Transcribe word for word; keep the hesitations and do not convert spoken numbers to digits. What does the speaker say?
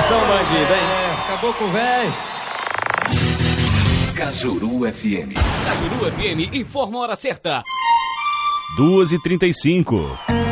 Ação bandida, hein? É, acabou com o velho. Cajuru F M. Cajuru F M informa a hora certa. duas e trinta e cinco.